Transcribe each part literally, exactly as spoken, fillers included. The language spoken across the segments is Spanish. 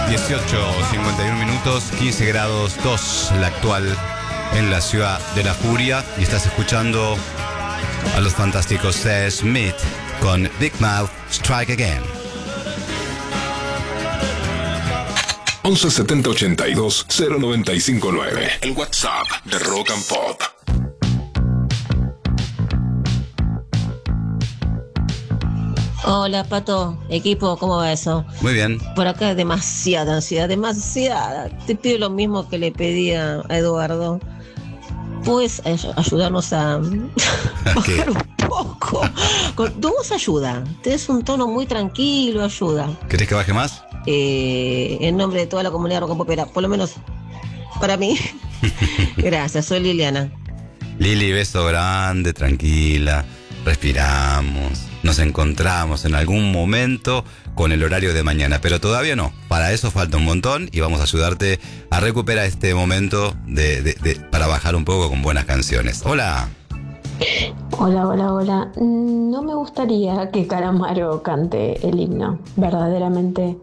dieciocho cincuenta y uno minutos, quince grados dos la actual en la ciudad de La Furia. Y estás escuchando a los fantásticos Sam Smith con Big Mouth Strike Again. once setenta ochenta y dos cero noventa y cinco nueve. El WhatsApp de Rock and Pop. Hola, Pato, equipo, ¿cómo va eso? Muy bien. Por acá demasiada ansiedad, demasiada. Te pido lo mismo que le pedía a Eduardo. ¿Puedes ay- ayudarnos a bajar un poco? Con tu voz ayuda. Tienes un tono muy tranquilo, ayuda. ¿Querés que baje más? Eh, en nombre de toda la comunidad rock'n'popera, por lo menos para mí. Gracias, soy Liliana. Lili, beso grande, tranquila. Respiramos. Nos encontramos en algún momento con el horario de mañana, pero todavía no. Para eso falta un montón y vamos a ayudarte a recuperar este momento de, de, de, para bajar un poco con buenas canciones. Hola. Hola, hola, hola. Mm, No me gustaría que Calamaro cante el himno, verdaderamente.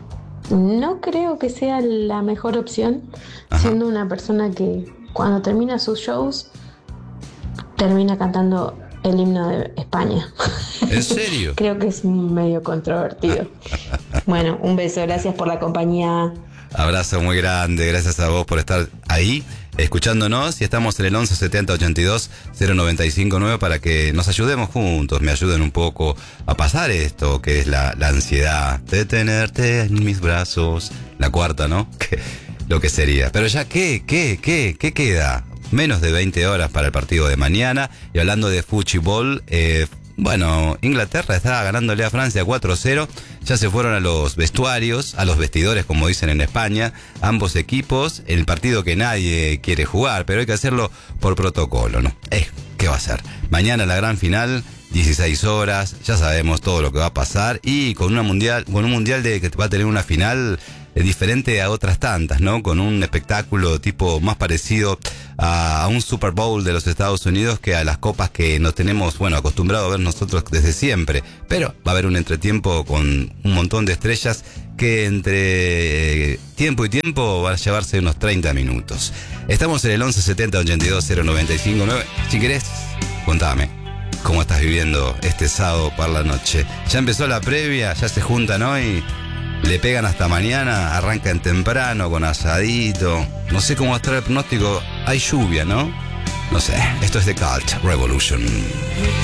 No creo que sea la mejor opción, Ajá. siendo una persona que cuando termina sus shows termina cantando el himno de España. ¿En serio? Creo que es medio controvertido. Bueno, un beso, gracias por la compañía. Abrazo muy grande, gracias a vos por estar ahí escuchándonos y estamos en el once setenta ochenta y dos cero noventa y cinco nueve para que nos ayudemos juntos, me ayuden un poco a pasar esto que es la, la ansiedad de tenerte en mis brazos, la cuarta, ¿no? Que, lo que sería. Pero ya, ¿qué, qué, qué, qué queda? Menos de veinte horas para el partido de mañana y hablando de fútbol, eh, bueno, Inglaterra está ganándole a Francia cuatro cero. Ya se fueron a los vestuarios, a los vestidores, como dicen en España, ambos equipos. El partido que nadie quiere jugar, pero hay que hacerlo por protocolo, ¿no? Eh, ¿qué va a ser? Mañana la gran final, dieciséis horas, ya sabemos todo lo que va a pasar y con una mundial, con un mundial de que va a tener una final eh, diferente a otras tantas, ¿no? Con un espectáculo tipo más parecido a, a un Super Bowl de los Estados Unidos que a las copas que nos tenemos, bueno, acostumbrado a ver nosotros desde siempre. Pero va a haber un entretiempo con un montón de estrellas que entre tiempo y tiempo va a llevarse unos treinta minutos. Estamos en el once setenta ochenta y dos cero noventa y cinco nueve. Si querés, contame cómo estás viviendo este sábado por la noche. Ya empezó la previa, ya se juntan hoy, le pegan hasta mañana, arrancan temprano con asadito. No sé cómo va a estar el pronóstico, hay lluvia, ¿no? No sé, esto es The Cult Revolution.